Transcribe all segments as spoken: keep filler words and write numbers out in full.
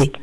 etse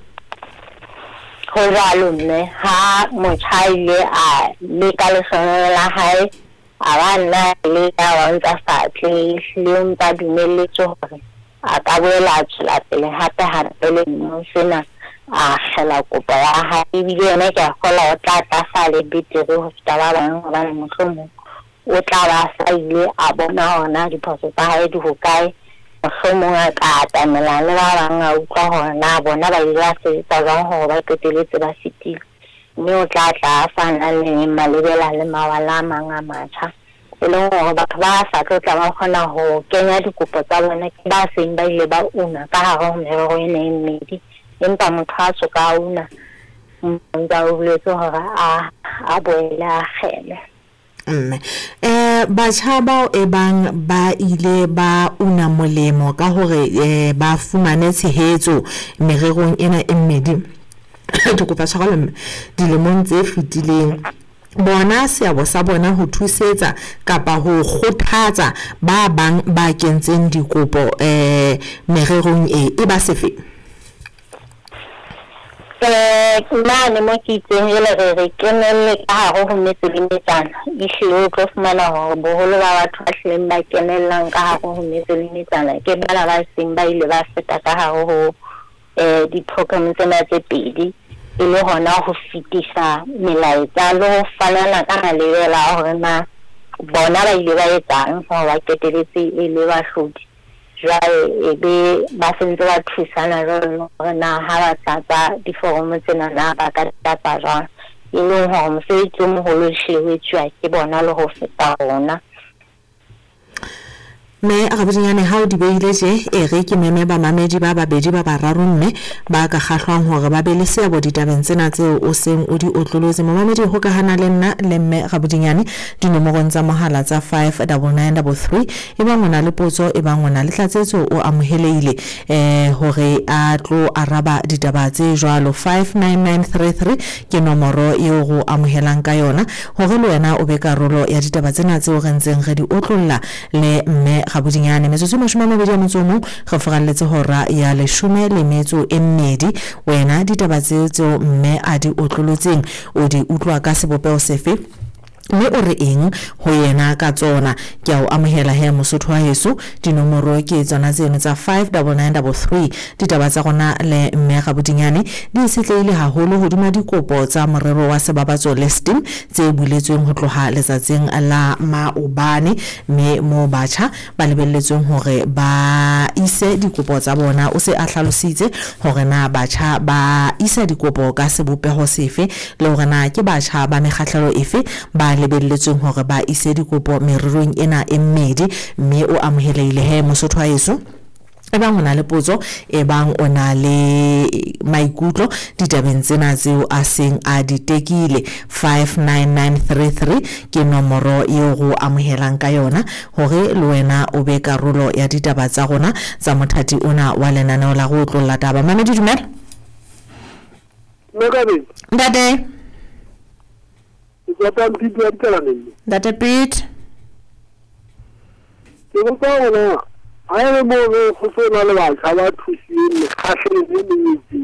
ho jalo mme ha motjha ile a le ka lesone la hae a ba nna le ka wa ntsa fatle le mpa dumelletse hore a ka boela a tswela pele hape hape le nno sena a hela kopo ya hae ebile yona ke a kgola o tla tlafa le betere ho feta ba bang hobane mohlomong o tla ba sa ile a bona hona diphoso tsa hae di hokae mohlomong a ka atamela le ba bang a utlwa hore na bona ba ile ba sebetsa jwang hore ba qeteletse ba fetile mme o tla tla fana le malebela le mawala a mang a matjha e leng hore batho ba sa tlo tla ba kgona ho kenya dikopo tsa bona ke ba seng ba ile ba una ka hare ho merero ena e mmedi empa motho a soka a una nka o boletse hore a a boele a kgele mme eh batjha bao e bang ba ile ba una molemo ka hore eh ba fumane tshehetso mererong ena e mmedi ke kopa tshwarelo dilemong tse fetileng bona seabo sa bona ho thusetsa kapa ho kgothatsa ba bang ba kentseng dikopo eh mererong e e ba sefe eh mane mo ke tseng le re re kenelle ka hare ho metse le metsana e hlile o tlo fumana hore boholo ba batho ba hlileng ba kenellang ka hare ho metse le metsana ke bana ba seng ba ile ba feta ka hare ho eh di-program tsena tse pedi e le hona ho fitisa melaetsa le ho fanana ka malebela hore na bona ba ile ba etsang hore ba qeteletse e le bahlodi jwale e be ba sentse ba thusana jwalo hore na ha ba tlatsa diforomo tsena na ba ka tlatsa jwang e leng hore mosebetsi o moholo hlewetswa ke bona le ho feta rona me a gabotsanyane ha o di beile je e re ke meme ba mamedi ba babedi ba bararo mme ba ka kgahlwang hore ba be le seabo ditabeng tsena tseo o seng o di otlolotse mo mamedi ho ka hana le nna le mme gabotsanyane dinomorong tsa mohala tsa five nine nine three three e ba ngwana le potso e ba ngwana le tlatsetso o amoheleile eh hore a tlo araba ditaba tse jwalo five nine nine three three ke nomoro eo go amohelang ka yona hore le wena o be karolo ya ditaba tsena tseo re ntseng re di otlolla le mme gabotsanyane metsotso mashome a mabedi a motsomo go foralletse hora ya leshome le metso e mmedi wena ditaba tseo mme a di otlolotseng o di utlwa ka sebopeo sefe mme o re eng ho yena ka tsona ke a o amohela he mosotho wa heso dinomoro ke tsona tseno tsa five nine nine three three ditaba tsa gona le mme gabotsanyane di setleile haholo hodima dikopo tsa morero wa sebabatso listing tse buletsweng ho tloha letsatsing la maobane mme mo batjha ba lebelletsweng hore ba ise dikopo tsa bona o se a hlalositse hore na batjha ba isa dikopo ka sebopeho sefe le hore na ke batjha ba mekgahlelo efe ba lebelletsweng hore ba ise dikopo mererong ena e mmedi mme o amoheleile he mosotho wa yeso e bang ona le potso e bang ona le maikutlo ditabeng tsena tseo a seng a ditekile five nine nine three three ke nomoro eo go amohelang ka yona hore le wena o be karolo ya ditaba tsa rona tsa mothati ona wa lenaneo la go tlolla taba mamedi dumela Mekabe ntate ya pam Pete ya tsalane ntate Pete ke go tsona a re mo go tsona le batho ba thusile khahleng le metsi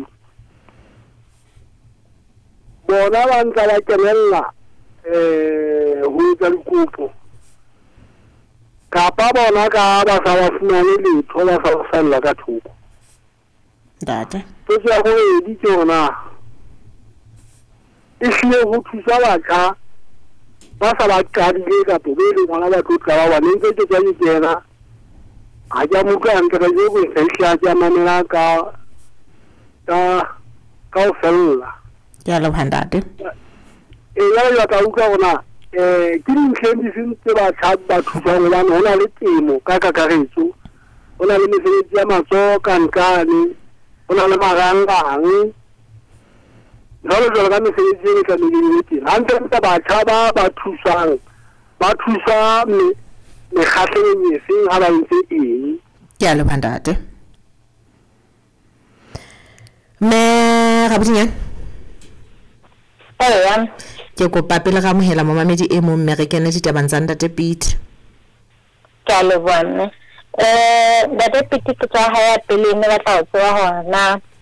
bona ba ntla ba kenella eh ho tsa dikopo kapa bona ka ba sa ba fumane letho ba sa fella ka thoko ntate to se go di tsona e hlile ho thusa batho ba sa ba qadile ka tobele ngwana ba tlotla ba ba ntse ke tsa dikena a ja mo ka ntle je go se hla ja mamela ka ka ka o fella ya lo handate e ya ya ka uka ona eh ke dintlhedi sentse ba tshaba ba thusa go bana hona le temo ka kakaretso hona le mesebetsi ya matso ka nkane hona le marangang jalo jalo ka mesebetsi e ka meleletse ha ntse ntse ba tshaba ba thusang ba thusa me khahleng e seng ha ba ntse eng ke a le bandate me gabotsanyane eh ke kopa pele ga mohela mamamedi e mo mme re kene ditabang tsa ntate Pete ke a le bona eh ntate Pete ke tsa ha ya pele ne ba tla tswa hona